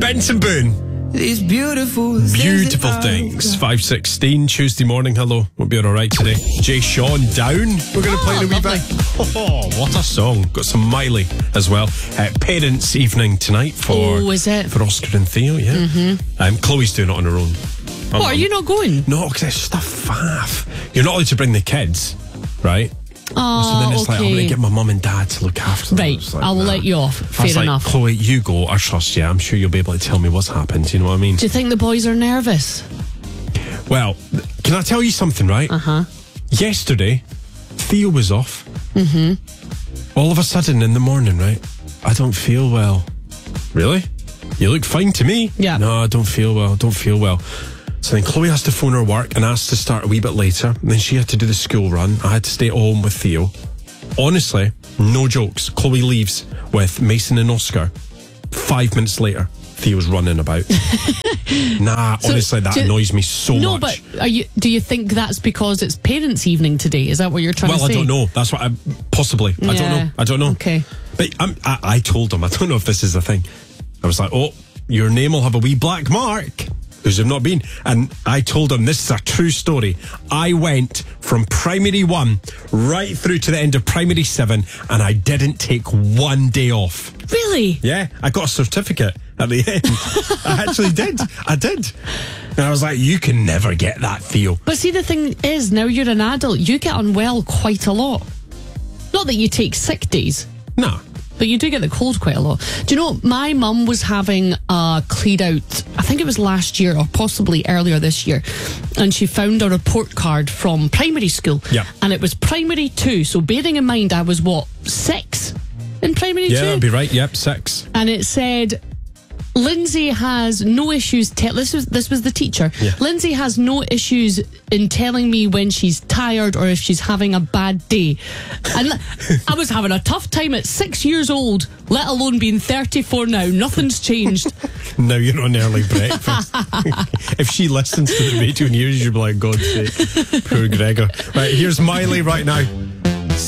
Benson Boone. These beautiful Things. 5:16 Tuesday morning. Hello. Hope you're all right today. Jay Sean Down. We're going to play the wee bit. Oh, what a song. Got some Miley as well. Parents' evening tonight for. Oh, is it? For Oscar and Theo, yeah. Mm-hmm. Chloe's doing it on her own. What, are you not going? No, because it's just a faff. You're not allowed to bring the kids, right? Oh, so then it's like, I'm going to get my mum and dad to look after them. Right, I will let you off. Fair enough. Chloe, you go. I trust you. I'm sure you'll be able to tell me what's happened. You know what I mean? Do you think the boys are nervous? Well, can I tell you something, right? Yesterday, Theo was off. All of a sudden in the morning, right? I don't feel well. Really? You look fine to me. Yeah. No, I don't feel well. So then Chloe has to phone her work and asked to start a wee bit later. And then she had to do the school run. I had to stay at home with Theo. Honestly, no jokes. Chloe leaves with Mason and Oscar. 5 minutes later, Theo's running about. Honestly, that annoys me so much. No, but do you think that's because it's parents' evening today? Is that what you're trying to say? Well, I don't know. That's what possibly. Yeah. I don't know. Okay. But I told him, I don't know if this is a thing. I was like, oh, your name will have a wee black mark. Because I've not been. And I told him, this is a true story. I went from primary 1 right through to the end of primary 7 and I didn't take one day off. Really? Yeah, I got a certificate at the end. I actually did. I did. And I was like, you can never get that, Theo. But see, the thing is, now you're an adult, you get unwell quite a lot. Not that you take sick days. No. But you do get the cold quite a lot. Do you know, my mum was having a cleared out, I think it was last year or possibly earlier this year, and she found a report card from primary school. Yeah. And it was primary 2. So bearing in mind I was, 6 in primary 2? Yeah, that'd be right. Yep, 6. And it said, Lindsay has no issues. This was the teacher. Yeah. Lindsay has no issues in telling me when she's tired or if she's having a bad day. And I was having a tough time at 6 years old, let alone being 34 now. Nothing's changed. Now you're on early breakfast. If she listens to the radio and hears you, be like, God's sake, poor Gregor. Right, here's Miley right now.